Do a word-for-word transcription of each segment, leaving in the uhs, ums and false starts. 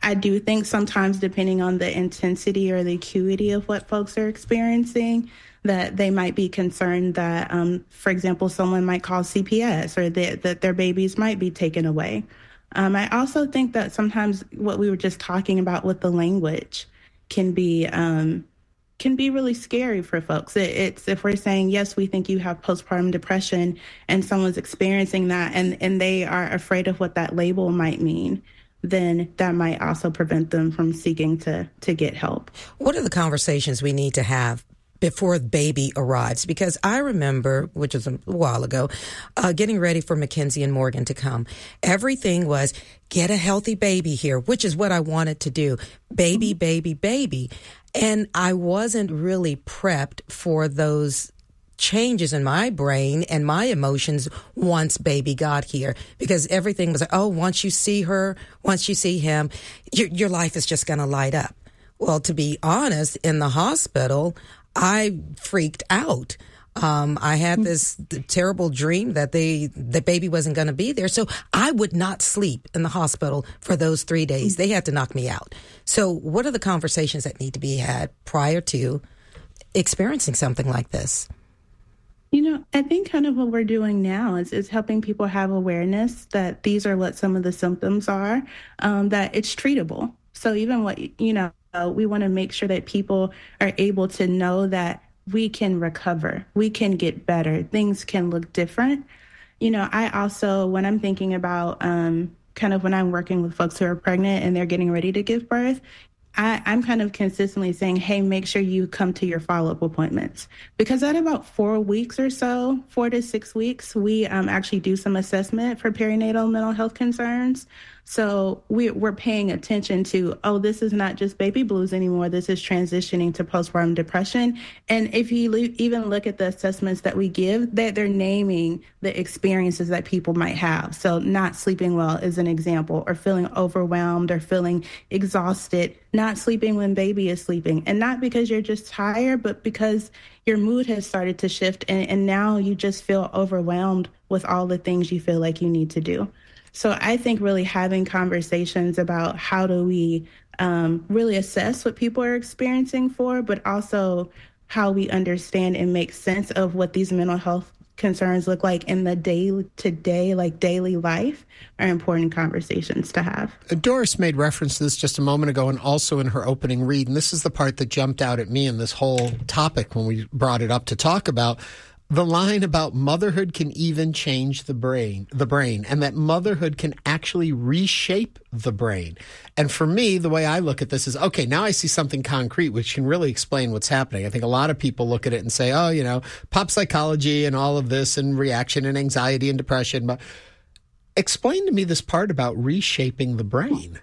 I do think sometimes, depending on the intensity or the acuity of what folks are experiencing, that they might be concerned that, um, for example, someone might call C P S or that, that their babies might be taken away. Um, I also think that sometimes what we were just talking about with the language can be um, can be really scary for folks. It, it's if we're saying, yes, we think you have postpartum depression and someone's experiencing that and, and they are afraid of what that label might mean, then that might also prevent them from seeking to to get help. What are the conversations we need to have before the baby arrives? Because I remember, which was a while ago, uh, getting ready for Mackenzie and Morgan to come. Everything was get a healthy baby here, which is what I wanted to do. Baby, baby, baby. And I wasn't really prepped for those changes in my brain and my emotions once baby got here, because everything was like, oh, once you see her, once you see him, your, your life is just going to light up. Well, to be honest, in the hospital, I freaked out. Um, I had this terrible dream that they, the baby wasn't going to be there. So I would not sleep in the hospital for those three days. They had to knock me out. So what are the conversations that need to be had prior to experiencing something like this? You know, I think kind of what we're doing now is, is helping people have awareness that these are what some of the symptoms are, um, that it's treatable. So even what, you know, uh, we want to make sure that people are able to know that we can recover, we can get better, things can look different. You know, I also, when I'm thinking about um, kind of when I'm working with folks who are pregnant and they're getting ready to give birth, I, I'm kind of consistently saying, hey, make sure you come to your follow-up appointments. Because at about four weeks or so, four to six weeks, we um, actually do some assessment for perinatal mental health concerns. So we, we're paying attention to, oh, this is not just baby blues anymore. This is transitioning to postpartum depression. And if you le- even look at the assessments that we give, that they're naming the experiences that people might have. So not sleeping well is an example, or feeling overwhelmed or feeling exhausted, not sleeping when baby is sleeping. And not because you're just tired, but because your mood has started to shift and, and now you just feel overwhelmed with all the things you feel like you need to do. So I think really having conversations about how do we um, really assess what people are experiencing for, but also how we understand and make sense of what these mental health concerns look like in the day-to-day, like daily life, are important conversations to have. Doris made reference to this just a moment ago and also in her opening read, and this is the part that jumped out at me in this whole topic when we brought it up to talk about. The line about motherhood can even change the brain, the brain, and that motherhood can actually reshape the brain. And for me, the way I look at this is, okay, now I see something concrete, which can really explain what's happening. I think a lot of people look at it and say, oh, you know, pop psychology and all of this and reaction and anxiety and depression. But explain to me this part about reshaping the brain.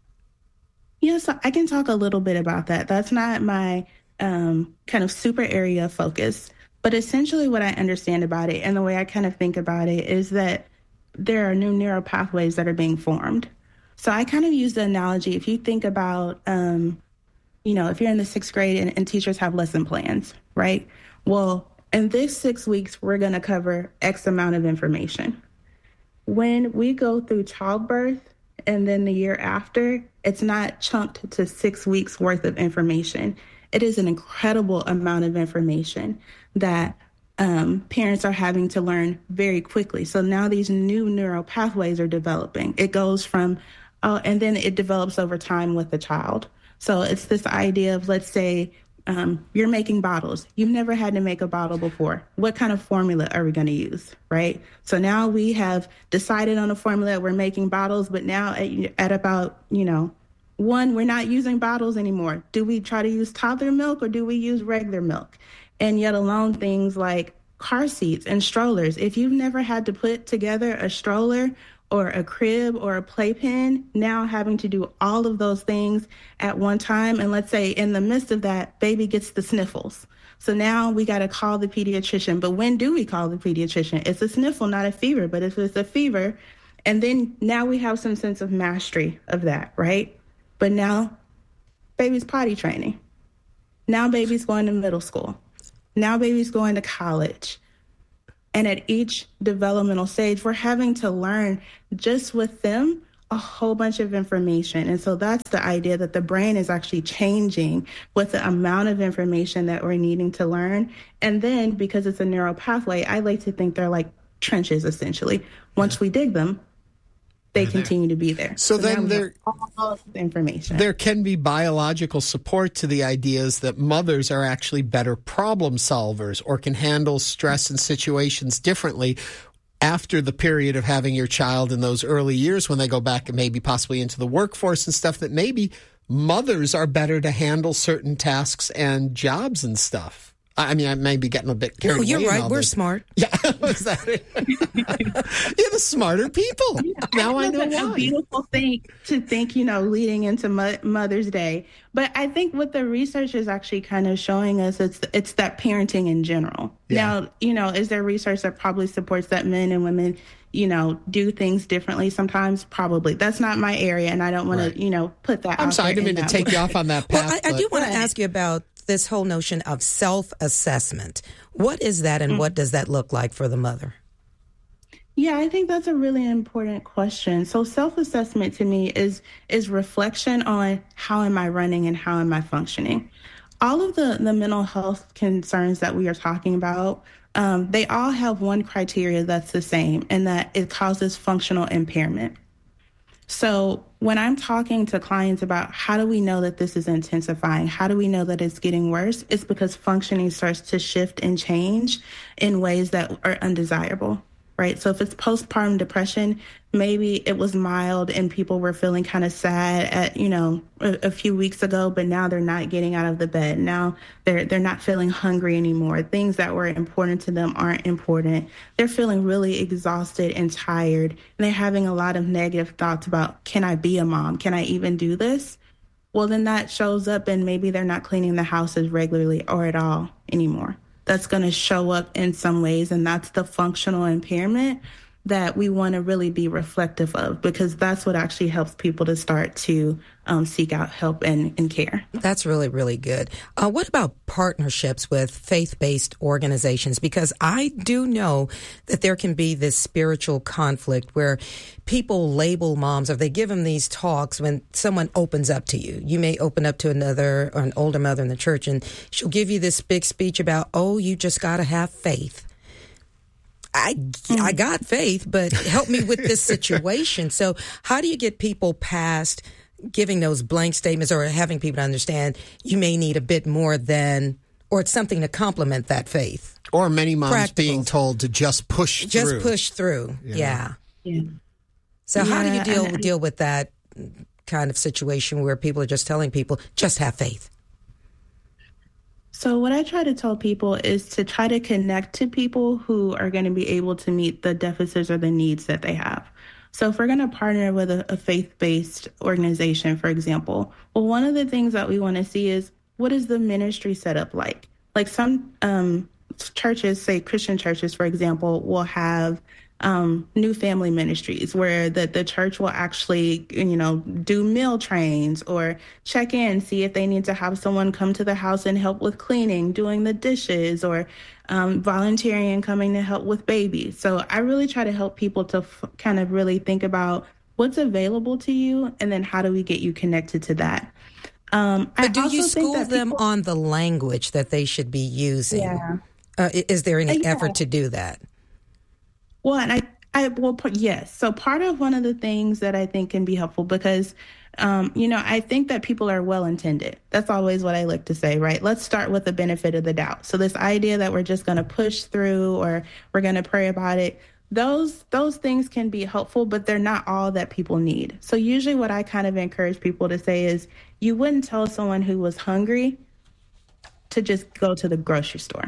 Yeah, so I can talk a little bit about that. That's not my um, kind of super area of focus. But essentially what I understand about it and the way I kind of think about it is that there are new neural pathways that are being formed. So I kind of use the analogy, if you think about, um, you know, if you're in the sixth grade and, and teachers have lesson plans, right? Well, in this six weeks, we're going to cover X amount of information. When we go through childbirth and then the year after, it's not chunked to six weeks worth of information. It is an incredible amount of information that um, parents are having to learn very quickly. So now these new neural pathways are developing. It goes from, oh, and then it develops over time with the child. So it's this idea of, let's say, um, you're making bottles. You've never had to make a bottle before. What kind of formula are we going to use, right? So now we have decided on a formula. We're making bottles, but now at, at about, you know, one, we're not using bottles anymore. Do we try to use toddler milk or do we use regular milk? And yet alone things like car seats and strollers. If you've never had to put together a stroller or a crib or a playpen, now having to do all of those things at one time. And let's say in the midst of that, baby gets the sniffles. So now we got to call the pediatrician. But when do we call the pediatrician? It's a sniffle, not a fever. But if it's a fever, and then now we have some sense of mastery of that, right? But now baby's potty training. Now baby's going to middle school. Now baby's going to college. And at each developmental stage, we're having to learn just with them a whole bunch of information. And so that's the idea that the brain is actually changing with the amount of information that we're needing to learn. And then because it's a neural pathway, I like to think they're like trenches, essentially. Once we dig them, they continue to be there. So, so then there, all the information. There can be biological support to the ideas that mothers are actually better problem solvers or can handle stress and situations differently after the period of having your child in those early years when they go back and maybe possibly into the workforce and stuff, that maybe mothers are better to handle certain tasks and jobs and stuff. I mean, I may be getting a bit carried away. Oh, you're right. We're this. smart. Yeah, was that it? You're the smarter people. Yeah, now I, I know why. A beautiful thing to think, you know, leading into Mo- Mother's Day. But I think what the research is actually kind of showing us, it's it's that parenting in general. Yeah. Now, you know, is there research that probably supports that men and women, you know, do things differently sometimes? Probably. That's not my area, and I don't want right. to, you know, put that I'm out sorry, I didn't mean to take you off on that path. Well, I, I do want to ask you about this whole notion of self-assessment. What is that, and mm-hmm. what does that look like for the mother? Yeah, I think that's a really important question. So self-assessment to me is is reflection on how am I running and how am I functioning. All of the, the mental health concerns that we are talking about, um, they all have one criteria that's the same, and that it causes functional impairment. So when I'm talking to clients about how do we know that this is intensifying, how do we know that it's getting worse, it's because functioning starts to shift and change in ways that are undesirable, right? So if it's postpartum depression, maybe it was mild and people were feeling kind of sad at, you know, a, a few weeks ago, but now they're not getting out of the bed. Now they're they're not feeling hungry anymore. Things that were important to them aren't important. They're feeling really exhausted and tired. And they're having a lot of negative thoughts about, can I be a mom? Can I even do this? Well, then that shows up, and maybe they're not cleaning the house as regularly or at all anymore. That's going to show up in some ways, and that's the functional impairment that we want to really be reflective of, because that's what actually helps people to start to um, seek out help and, and care. That's really, really good. Uh, what about partnerships with faith-based organizations? Because I do know that there can be this spiritual conflict where people label moms, or they give them these talks when someone opens up to you. You may open up to another or an older mother in the church, and she'll give you this big speech about, oh, you just got to have faith. I, I got faith, but help me with this situation. So how do you get people past giving those blank statements, or having people understand you may need a bit more than, or it's something to complement that faith? Or many moms Practical. being told to just push just through. Just push through, yeah. yeah. yeah. So yeah, how do you deal, I, deal with that kind of situation where people are just telling people, just have faith? So what I try to tell people is to try to connect to people who are going to be able to meet the deficits or the needs that they have. So if we're going to partner with a, a faith-based organization, for example, well, one of the things that we want to see is, what is the ministry setup like? Like some um, churches, say Christian churches, for example, will have Um, new family ministries where the, the church will actually, you know, do meal trains or check in, see if they need to have someone come to the house and help with cleaning, doing the dishes, or um, volunteering and coming to help with babies. So I really try to help people to f- kind of really think about what's available to you, and then how do we get you connected to that. Um, but I do you school people, them on the language that they should be using? Yeah. Uh, is there any yeah. effort to do that? Well, and I, I, well, yes. So part of one of the things that I think can be helpful, because, um, you know, I think that people are well-intended. That's always what I like to say, right? Let's start with the benefit of the doubt. So this idea that we're just going to push through, or we're going to pray about it, those, those things can be helpful, but they're not all that people need. So usually what I kind of encourage people to say is, you wouldn't tell someone who was hungry to just go to the grocery store.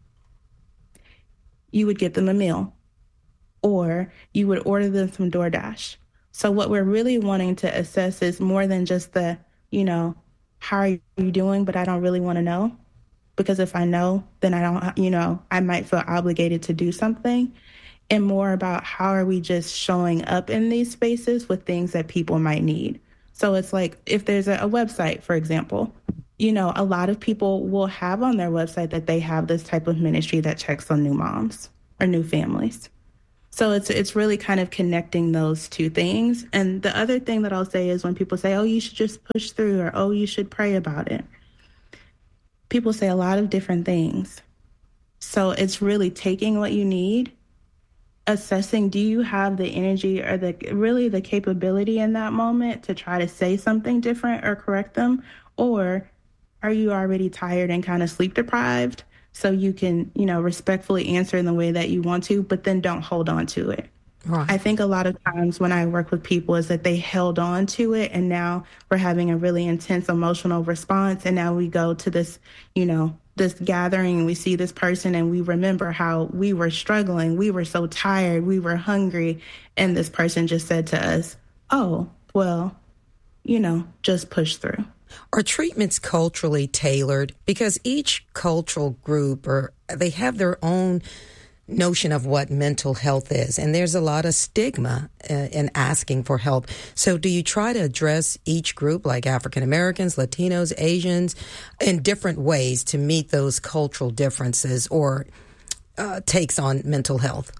You would get them a meal. Or you would order them from DoorDash. So what we're really wanting to assess is more than just the, you know, how are you doing, but I don't really want to know. Because if I know, then I don't, you know, I might feel obligated to do something. And more about how are we just showing up in these spaces with things that people might need. So it's like, if there's a, a website, for example, you know, a lot of people will have on their website that they have this type of ministry that checks on new moms or new families. So it's it's really kind of connecting those two things. And the other thing that I'll say is when people say, oh, you should just push through, or oh, you should pray about it. People say a lot of different things. So it's really taking what you need, assessing, do you have the energy or the really the capability in that moment to try to say something different or correct them? Or are you already tired and kind of sleep deprived? So you can, you know, respectfully answer in the way that you want to, but then don't hold on to it. Right. I think a lot of times when I work with people is that they held on to it, and now we're having a really intense emotional response. And now we go to this, you know, this gathering, and we see this person, and we remember how we were struggling. We were so tired. We were hungry. And this person just said to us, oh, well, you know, just push through. Are treatments culturally tailored? Because each cultural group, or they have their own notion of what mental health is, and there's a lot of stigma uh, in asking for help. So do you try to address each group, like African Americans, Latinos, Asians, in different ways to meet those cultural differences or uh, takes on mental health?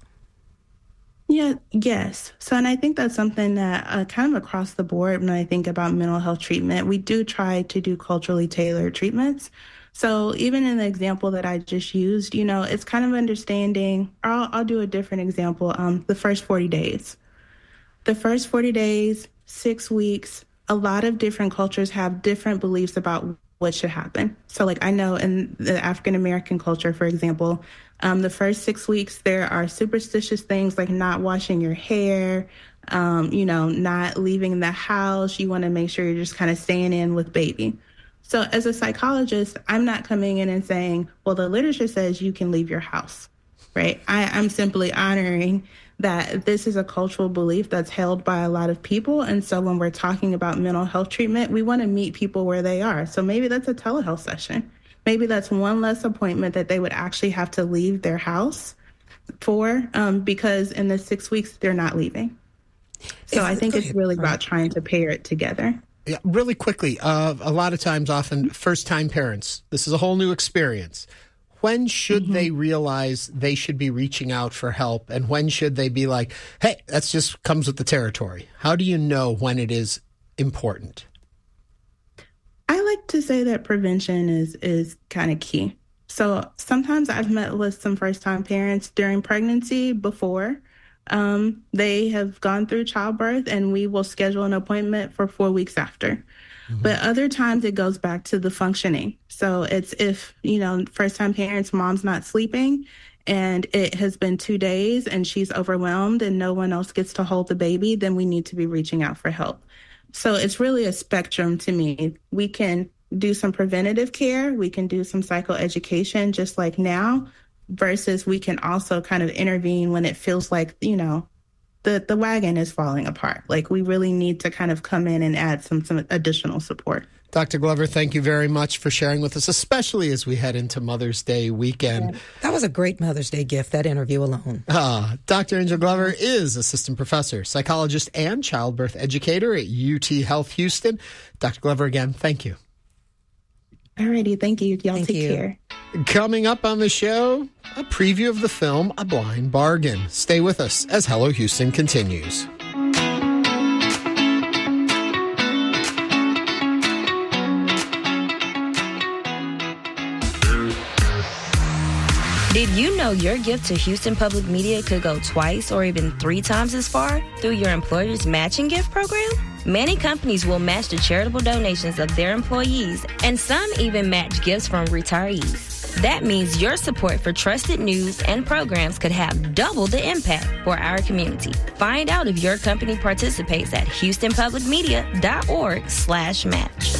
Yeah, yes. So, and I think that's something that uh, kind of across the board, when I think about mental health treatment, we do try to do culturally tailored treatments. So even in the example that I just used, you know, it's kind of understanding, I'll, I'll do a different example, um, the first forty days. The first forty days, six weeks, a lot of different cultures have different beliefs about what should happen. So like I know in the African American culture, for example, um, the first six weeks, there are superstitious things like not washing your hair, um, you know, not leaving the house. You want to make sure you're just kind of staying in with baby. So as a psychologist, I'm not coming in and saying, well, the literature says you can leave your house, right? I, I'm simply honoring that this is a cultural belief that's held by a lot of people. And so when we're talking about mental health treatment, we want to meet people where they are. So maybe that's a telehealth session. Maybe that's one less appointment that they would actually have to leave their house for, um, because in the six weeks, they're not leaving. So if, I think it's really about trying to pair it together. Yeah, really quickly, uh, a lot of times, often first-time parents, this is a whole new experience. When should mm-hmm. they realize they should be reaching out for help? And when should they be like, hey, that's just comes with the territory? How do you know when it is important? I like to say that prevention is, is kind of key. So sometimes I've met with some first-time parents during pregnancy before. Um, they have gone through childbirth, and we will schedule an appointment for four weeks after. Mm-hmm. But other times it goes back to the functioning. So it's if, you know, first-time parents, mom's not sleeping, and it has been two days and she's overwhelmed and no one else gets to hold the baby, then we need to be reaching out for help. So it's really a spectrum to me. We can do some preventative care. We can do some psychoeducation just like now, versus we can also kind of intervene when it feels like, you know, the, the wagon is falling apart. Like we really need to kind of come in and add some, some additional support. Doctor Glover, thank you very much for sharing with us, especially as we head into Mother's Day weekend. That was a great Mother's Day gift, that interview alone. Uh, Doctor Angel Glover is assistant professor, psychologist, and childbirth educator at U T Health Houston. Doctor Glover, again, thank you. Alrighty, thank you. Y'all thank take you. care. Coming up on the show, a preview of the film A Blind Bargain. Stay with us as Hello Houston continues. Did you know your gift to Houston Public Media could go twice or even three times as far through your employer's matching gift program? Many companies will match the charitable donations of their employees, and some even match gifts from retirees. That means your support for trusted news and programs could have double the impact for our community. Find out if your company participates at houstonpublicmedia.org slash match.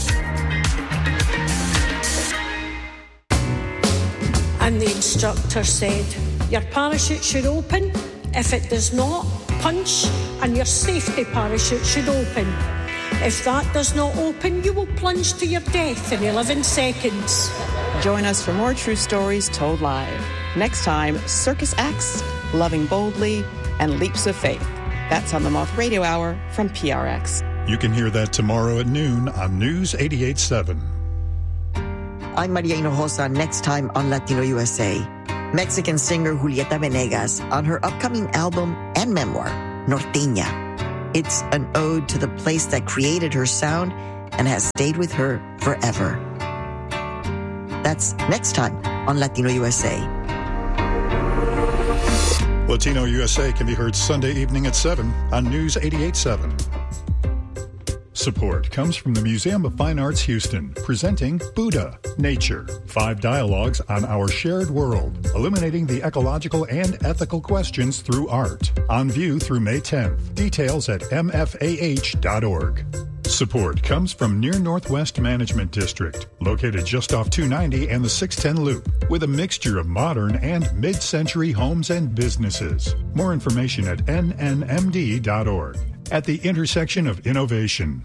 And the instructor said, your parachute should open. If it does not, punch, and your safety parachute should open. If that does not open, you will plunge to your death in eleven seconds. Join us for more true stories told live. Next time, Circus Acts, Loving Boldly, and Leaps of Faith. That's on the Moth Radio Hour from P R X. You can hear that tomorrow at noon on News eighty-eight point seven. I'm Maria Hinojosa, next time on Latino U S A. Mexican singer Julieta Venegas on her upcoming album and memoir, Norteña. It's an ode to the place that created her sound and has stayed with her forever. That's next time on Latino U S A. Latino U S A can be heard Sunday evening at seven on News eighty-eight point seven. Support comes from the Museum of Fine Arts Houston, presenting Buddha, Nature, five dialogues on our shared world, illuminating the ecological and ethical questions through art. On view through May tenth. Details at m f a h dot org. Support comes from Near Northwest Management District, located just off two ninety and the six ten Loop, with a mixture of modern and mid-century homes and businesses. More information at n n m d dot org. At the intersection of innovation.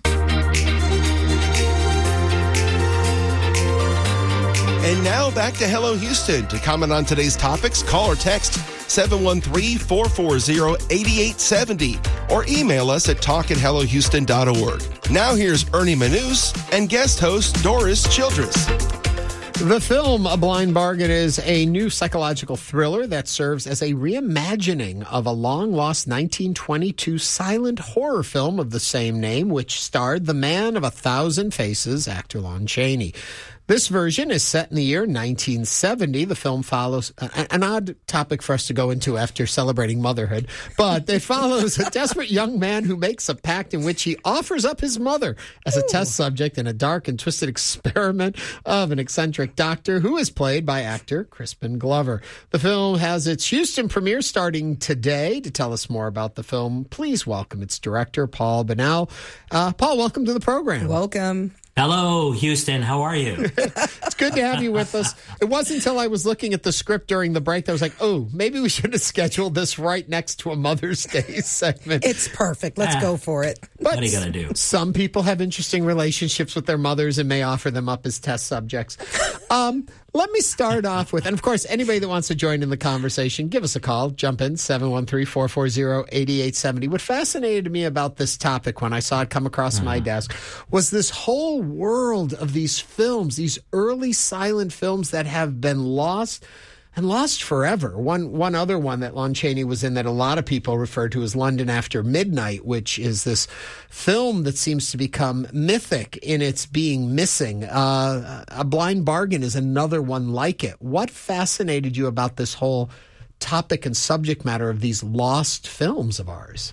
And now back to Hello Houston. To comment on today's topics, call or text seven one three, four four zero, eight eight seven zero or email us at talk at hello houston dot org. Now here's Ernie Manous and guest host Doris Childress. The film A Blind Bargain is a new psychological thriller that serves as a reimagining of a long-lost nineteen twenty-two silent horror film of the same name, which starred the man of a thousand faces, actor Lon Chaney. This version is set in the year nineteen seventy. The film follows a, an odd topic for us to go into after celebrating motherhood, but it follows a desperate young man who makes a pact in which he offers up his mother as a Ooh. test subject in a dark and twisted experiment of an eccentric doctor who is played by actor Crispin Glover. The film has its Houston premiere starting today. To tell us more about the film, please welcome its director, Paul Bennell. Uh, Paul, welcome to the program. Welcome. Hello, Houston. How are you? It's good to have you with us. It wasn't until I was looking at the script during the break that I was like, oh, maybe we should have scheduled this right next to a Mother's Day segment. It's perfect. Let's ah, go for it. But what are you going to do? Some people have interesting relationships with their mothers and may offer them up as test subjects. Um, let me start off with, and of course, anybody that wants to join in the conversation, give us a call. Jump in, seven one three, four four zero, eight eight seven zero. What fascinated me about this topic when I saw it come across uh-huh. my desk was this whole world of these films, these early silent films that have been lost and lost forever. One one other one that Lon Chaney was in that a lot of people refer to as London After Midnight, which is this film that seems to become mythic in its being missing. Uh, A Blind Bargain is another one like it. What fascinated you about this whole topic and subject matter of these lost films of ours?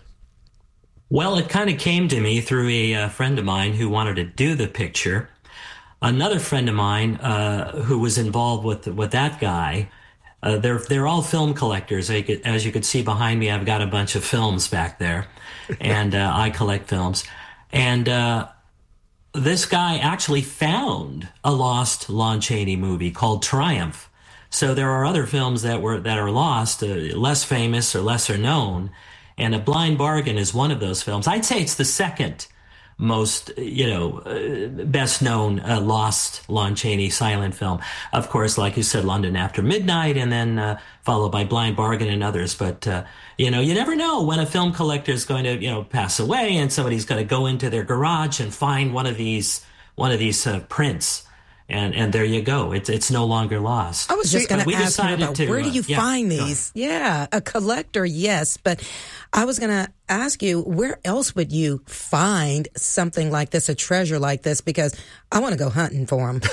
Well, it kind of came to me through a, a friend of mine who wanted to do the picture. Another friend of mine uh, who was involved with with that guy. Uh, they're they're all film collectors. As you could see behind me, I've got a bunch of films back there, and uh, I collect films. And uh, this guy actually found a lost Lon Chaney movie called Triumph. So there are other films that were that are lost, uh, less famous or lesser known, and A Blind Bargain is one of those films. I'd say it's the second most, you know, uh, best known uh, lost Lon Chaney silent film. Of course, like you said, London After Midnight, and then uh, followed by Blind Bargain and others. But, uh, you know, you never know when a film collector is going to, you know, pass away and somebody's going to go into their garage and find one of these, one of these uh, prints. And and there you go. It's it's no longer lost. I was just going to ask you about to, where do you uh, yeah, find these? Yeah, a collector, yes. But I was going to ask you, where else would you find something like this, a treasure like this? Because I want to go hunting for them.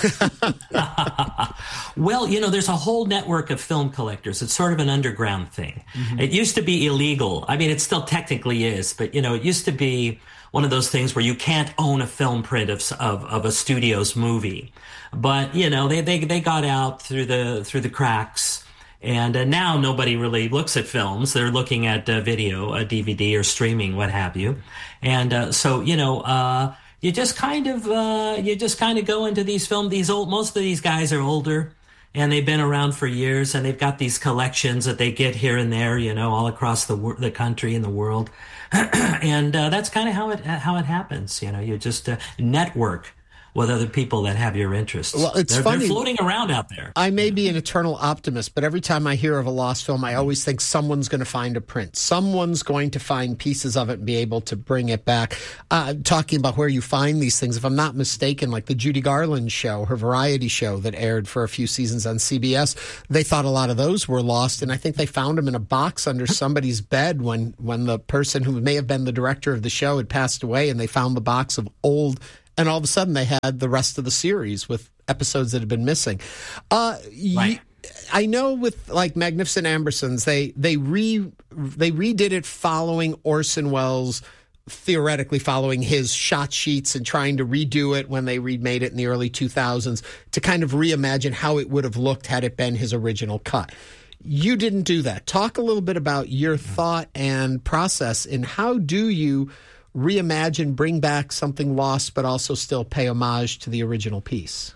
Well, you know, there's a whole network of film collectors. It's sort of an underground thing. Mm-hmm. It used to be illegal. I mean, it still technically is. But, you know, it used to be one of those things where you can't own a film print of of, of a studio's movie. But, you know, they, they, they got out through the, through the cracks. And uh, now nobody really looks at films. They're looking at uh, video, a D V D or streaming, what have you. And uh, so, you know, uh, you just kind of, uh, you just kind of go into these films. These old, most of these guys are older and they've been around for years and they've got these collections that they get here and there, you know, all across the the country and the world. And uh, that's kind of how it, how it happens. You know, you just uh, network with other people that have your interests. Well, it's they're, funny. They're floating around out there. I may be an eternal optimist, but every time I hear of a lost film, I always think someone's going to find a print. Someone's going to find pieces of it and be able to bring it back. Uh, talking about where you find these things, if I'm not mistaken, like the Judy Garland show, her variety show that aired for a few seasons on C B S, they thought a lot of those were lost, and I think they found them in a box under somebody's bed when, when the person who may have been the director of the show had passed away, and they found the box of old. And all of a sudden, they had the rest of the series with episodes that had been missing. Uh, right. y- I know with like Magnificent Ambersons, they they re they redid it following Orson Welles, theoretically following his shot sheets and trying to redo it when they remade it in the early two thousands to kind of reimagine how it would have looked had it been his original cut. You didn't do that. Talk a little bit about your thought and process in how do you reimagine, bring back something lost, but also still pay homage to the original piece?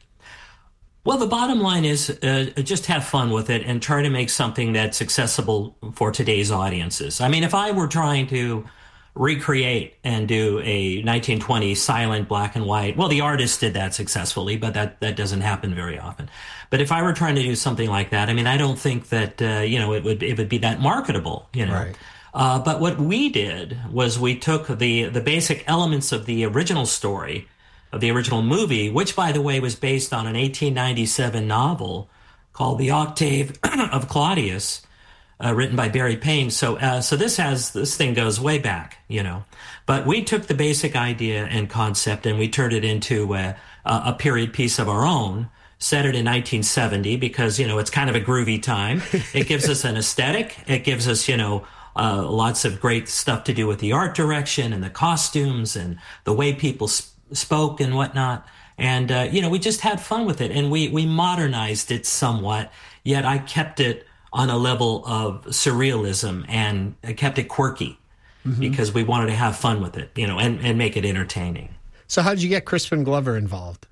Well, the bottom line is uh, just have fun with it and try to make something that's accessible for today's audiences. I mean, if I were trying to recreate and do a nineteen twenties silent black and white, well, the artist did that successfully, but that, that doesn't happen very often. But if I were trying to do something like that, I mean, I don't think that, uh, you know, it would, it would be that marketable, you know. Right. Uh, but what we did was we took the, the basic elements of the original story, of the original movie, which, by the way, was based on an eighteen ninety-seven novel called The Octave of Claudius, uh, written by Barry Payne. So uh, so this has this thing goes way back, you know. But we took the basic idea and concept and we turned it into a, a period piece of our own, set it in nineteen seventy because, you know, it's kind of a groovy time. It gives us an aesthetic. It gives us, you know, Uh, lots of great stuff to do with the art direction and the costumes and the way people sp- spoke and whatnot. And, uh, you know, we just had fun with it and we, we modernized it somewhat, yet I kept it on a level of surrealism and I kept it quirky mm-hmm. because we wanted to have fun with it, you know, and, and make it entertaining. So how did you get Crispin Glover involved?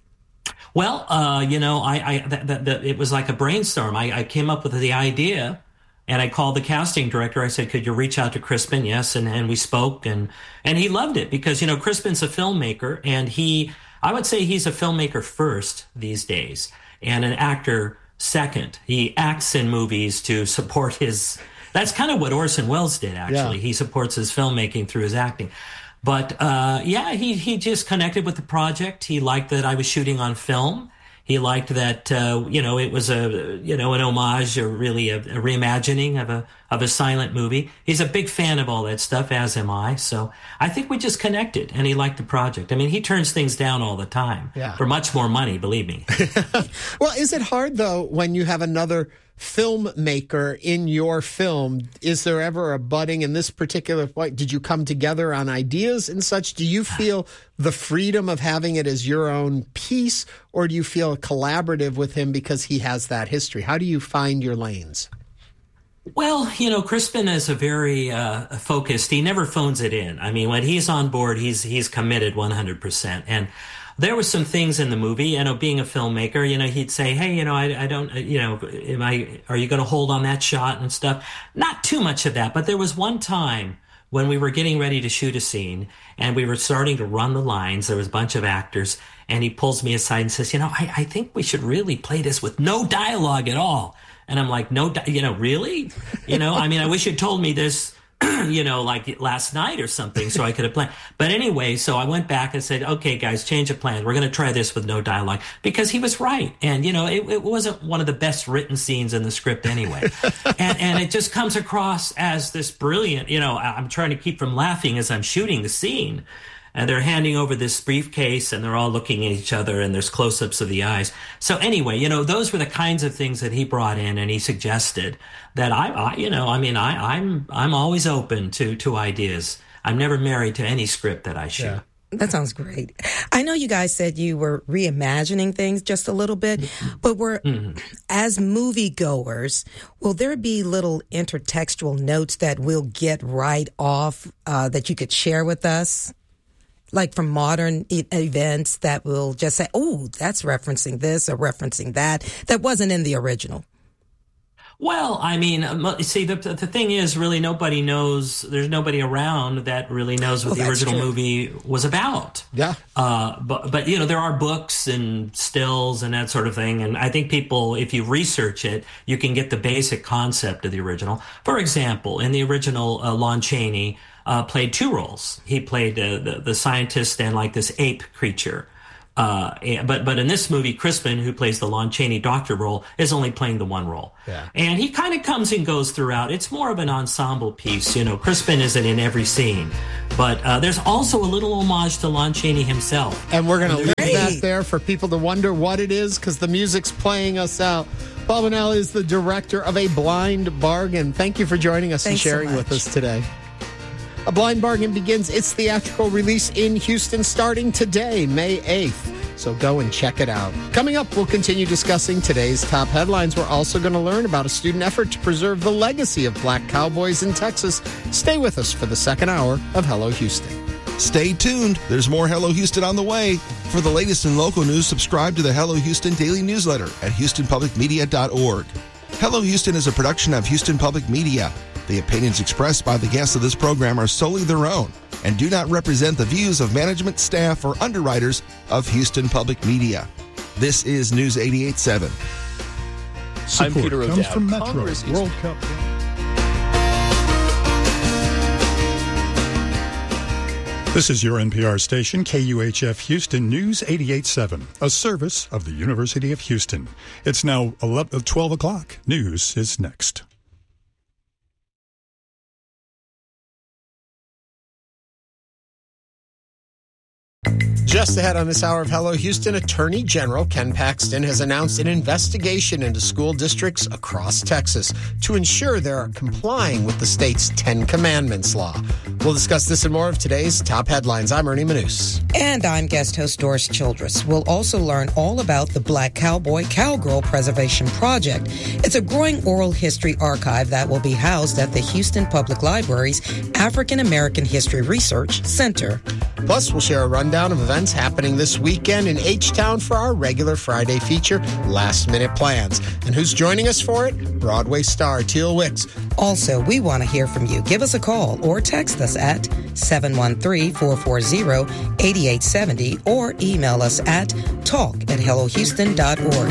Well, uh, you know, I, I th- th- th- it was like a brainstorm. I, I came up with the idea. And I called the casting director. I said, could you reach out to Crispin? Yes. And, and we spoke and, and he loved it because, you know, Crispin's a filmmaker and he, I would say he's a filmmaker first these days and an actor second. He acts in movies to support his, that's kind of what Orson Welles did, actually. Yeah. He supports his filmmaking through his acting. But, uh, yeah, he, he just connected with the project. He liked that I was shooting on film. He liked that, uh, you know, it was a, you know, an homage or really a, a reimagining of a, of a silent movie. He's a big fan of all that stuff, as am I. So I think we just connected and he liked the project. I mean, he turns things down all the time yeah. for much more money, believe me. Well, is it hard though, when you have another filmmaker in your film? Is there ever a budding in this particular point? Did you come together on ideas and such? Do you feel the freedom of having it as your own piece, or do you feel collaborative with him because he has that history? How do you find your lanes? Well, you know, Crispin is a very uh, focused. He never phones it in. I mean, when he's on board, he's he's committed one hundred percent. And there were some things in the movie, you know, being a filmmaker, you know, he'd say, hey, you know, I, I don't, you know, am I, are you going to hold on that shot and stuff? Not too much of that, but there was one time when we were getting ready to shoot a scene and we were starting to run the lines. There was a bunch of actors and he pulls me aside and says, you know, I, I think we should really play this with no dialogue at all. And I'm like, no, di- you know, really? You know, I mean, I wish you'd told me this, you know, like last night or something, so I could have planned. But anyway, so I went back and said, okay, guys, change of plan. We're going to try this with no dialogue, because he was right. And, you know, it, it wasn't one of the best written scenes in the script anyway. and, and it just comes across as this brilliant, you know, I'm trying to keep from laughing as I'm shooting the scene. And they're handing over this briefcase and they're all looking at each other and there's close-ups of the eyes. So anyway, you know, those were the kinds of things that he brought in and he suggested that I, I you know, I mean, I, I'm, I'm always open to, to ideas. I'm never married to any script that I shoot. Yeah. That sounds great. I know you guys said you were reimagining things just a little bit, but we're, mm-hmm. as moviegoers, will there be little intertextual notes that we'll get right off uh, that you could share with us? Like from modern e- events that will just say, oh, that's referencing this or referencing that, that wasn't in the original? Well, I mean, see, the the thing is, really, nobody knows. There's nobody around that really knows what well, the original true. movie was about. Yeah. Uh, but but you know, there are books and stills and that sort of thing, and I think people, if you research it, you can get the basic concept of the original. For example, in the original, uh, Lon Chaney uh, played two roles. He played uh, the the scientist and like this ape creature. Uh, but but in this movie, Crispin, who plays the Lon Chaney doctor role, is only playing the one role. Yeah. And he kind of comes and goes throughout. It's more of an ensemble piece. You know, Crispin isn't in every scene. But uh, there's also a little homage to Lon Chaney himself. And we're going to leave Great. that there for people to wonder what it is, because the music's playing us out. Paul Bonnell is the director of A Blind Bargain. Thank you for joining us Thanks and sharing so with much. us today. A Blind Bargain begins its theatrical release in Houston starting today, May eighth. So go and check it out. Coming up, we'll continue discussing today's top headlines. We're also going to learn about a student effort to preserve the legacy of black cowboys in Texas. Stay with us for the second hour of Hello Houston. Stay tuned. There's more Hello Houston on the way. For the latest in local news, subscribe to the Hello Houston daily newsletter at houston public media dot org. Hello Houston is a production of Houston Public Media. The opinions expressed by the guests of this program are solely their own and do not represent the views of management, staff, or underwriters of Houston Public Media. This is News eighty-eight point seven. Support I'm Peter comes O'Dowd. from Metro Congress is- World Cup. This is your N P R station, K U H F Houston News eighty-eight point seven, a service of the University of Houston. It's now eleven, twelve o'clock. News is next. Just ahead on this hour of Hello Houston, Attorney General Ken Paxton has announced an investigation into school districts across Texas to ensure they are complying with the state's Ten Commandments law. We'll discuss this and more of today's top headlines. I'm Ernie Manous. And I'm guest host Doris Childress. We'll also learn all about the Black Cowboy Cowgirl Preservation Project. It's a growing oral history archive that will be housed at the Houston Public Library's African American History Research Center. Plus, we'll share a rundown of events happening this weekend in H-Town for our regular Friday feature, Last Minute Plans. And who's joining us for it? Broadway star Teal Wicks. Also, we want to hear from you. Give us a call or text us at seven one three, four four zero, eight eight seven zero or email us at talk at hello houston dot org.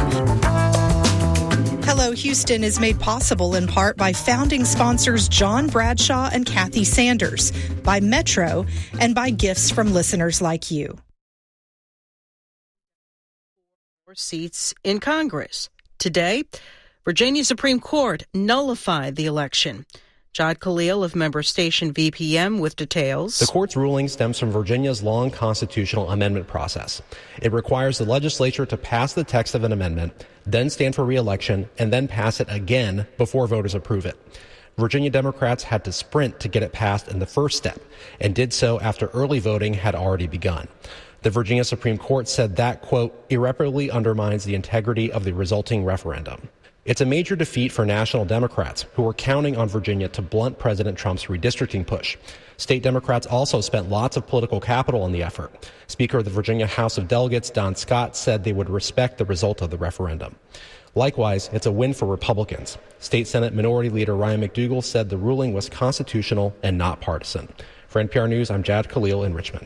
Hello Houston is made possible in part by founding sponsors John Bradshaw and Kathy Sanders, by Metro, and by gifts from listeners like you. Seats in Congress. Today, Virginia Supreme Court nullified the election. Jad Khalil of member station V P M with details. The court's ruling stems from Virginia's long constitutional amendment process. It requires the legislature to pass the text of an amendment, then stand for re-election, and then pass it again before voters approve it. Virginia Democrats had to sprint to get it passed in the first step, and did so after early voting had already begun. The Virginia Supreme Court said that, quote, irreparably undermines the integrity of the resulting referendum. It's a major defeat for national Democrats who were counting on Virginia to blunt President Trump's redistricting push. State Democrats also spent lots of political capital in the effort. Speaker of the Virginia House of Delegates, Don Scott, said they would respect the result of the referendum. Likewise, it's a win for Republicans. State Senate Minority Leader Ryan McDougal said the ruling was constitutional and not partisan. For N P R News, I'm Jad Khalil in Richmond.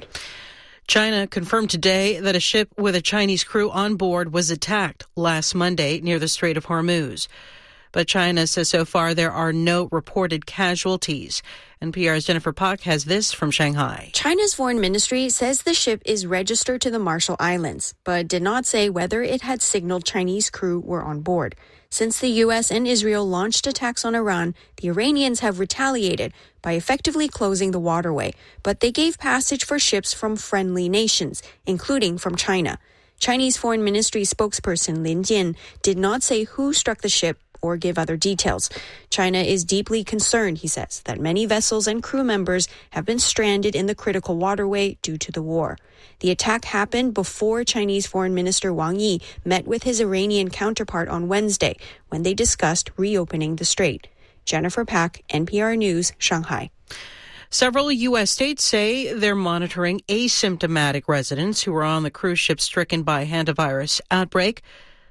China confirmed today that a ship with a Chinese crew on board was attacked last Monday near the Strait of Hormuz. But China says so far there are no reported casualties. N P R's Jennifer Pak has this from Shanghai. China's foreign ministry says the ship is registered to the Marshall Islands, but did not say whether it had signaled Chinese crew were on board. Since the U S and Israel launched attacks on Iran, the Iranians have retaliated by effectively closing the waterway, but they gave passage for ships from friendly nations, including from China. Chinese Foreign Ministry spokesperson Lin Jian did not say who struck the ship or give other details. China is deeply concerned, he says, that many vessels and crew members have been stranded in the critical waterway due to the war. The attack happened before Chinese Foreign Minister Wang Yi met with his Iranian counterpart on Wednesday when they discussed reopening the strait. Jennifer Pak, N P R News, Shanghai. Several U S states say they're monitoring asymptomatic residents who were on the cruise ship stricken by a hantavirus outbreak.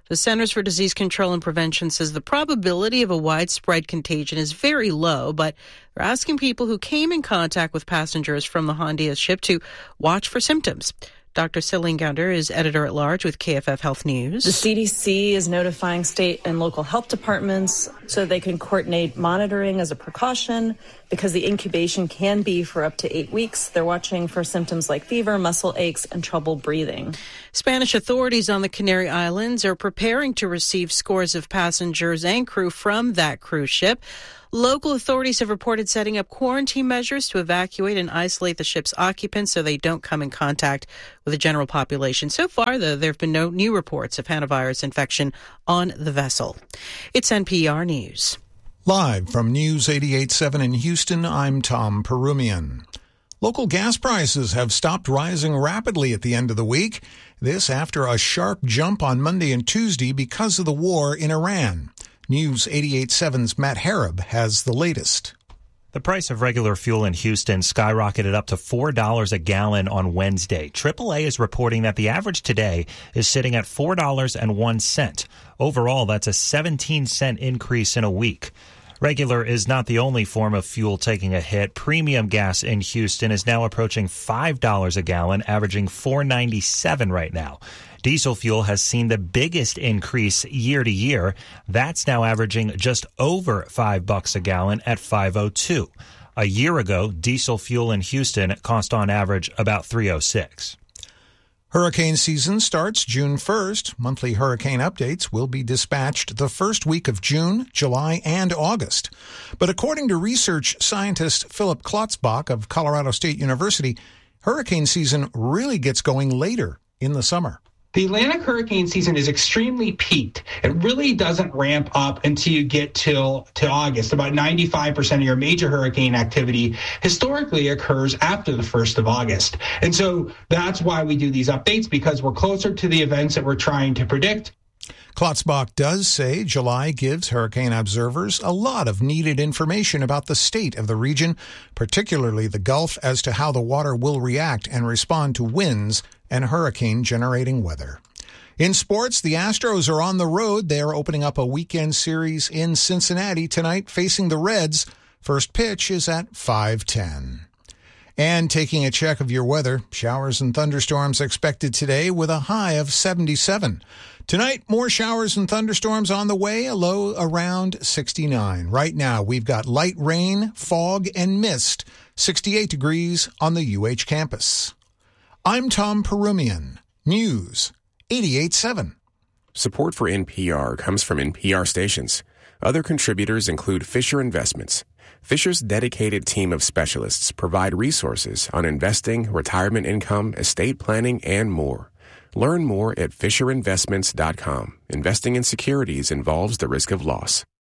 The Centers for Disease Control and Prevention says the probability of a widespread contagion is very low, but they're asking people who came in contact with passengers from the Hondias ship to watch for symptoms. Doctor Celine Gounder is editor-at-large with K F F Health News. The C D C is notifying state and local health departments so they can coordinate monitoring as a precaution because the incubation can be for up to eight weeks. They're watching for symptoms like fever, muscle aches, and trouble breathing. Spanish authorities on the Canary Islands are preparing to receive scores of passengers and crew from that cruise ship. Local authorities have reported setting up quarantine measures to evacuate and isolate the ship's occupants so they don't come in contact with the general population. So far, though, there have been no new reports of hantavirus infection on the vessel. It's N P R News. Live from News eighty-eight point seven in Houston, I'm Tom Perumian. Local gas prices have stopped rising rapidly at the end of the week. This after a sharp jump on Monday and Tuesday because of the war in Iran. News eighty-eight point seven's Matt Harab has the latest. The price of regular fuel in Houston skyrocketed up to four dollars a gallon on Wednesday. triple A is reporting that the average today is sitting at four dollars and one cent. Overall, that's a seventeen cent increase in a week. Regular is not the only form of fuel taking a hit. Premium gas in Houston is now approaching five dollars a gallon, averaging four dollars and ninety-seven cents right now. Diesel fuel has seen the biggest increase year to year. That's now averaging just over five bucks a gallon at five dollars and two cents. A year ago, diesel fuel in Houston cost on average about three dollars and six cents. Hurricane season starts June first. Monthly hurricane updates will be dispatched the first week of June, July, and August. But according to research scientist Philip Klotzbach of Colorado State University, hurricane season really gets going later in the summer. The Atlantic hurricane season is extremely peaked. It really doesn't ramp up until you get till to August. About ninety-five percent of your major hurricane activity historically occurs after the first of August. And so that's why we do these updates, because we're closer to the events that we're trying to predict. Klotzbach does say July gives hurricane observers a lot of needed information about the state of the region, particularly the Gulf, as to how the water will react and respond to winds and hurricane-generating weather. In sports, the Astros are on the road. They are opening up a weekend series in Cincinnati tonight, facing the Reds. First pitch is at five ten. And taking a check of your weather, showers and thunderstorms expected today with a high of seventy-seven. Tonight, more showers and thunderstorms on the way, a low around sixty-nine. Right now, we've got light rain, fog, and mist, sixty-eight degrees on the U H campus. I'm Tom Perumian, News eighty-eight point seven. Support for N P R comes from N P R stations. Other contributors include Fisher Investments. Fisher's dedicated team of specialists provide resources on investing, retirement income, estate planning, and more. Learn more at fisher investments dot com. Investing in securities involves the risk of loss.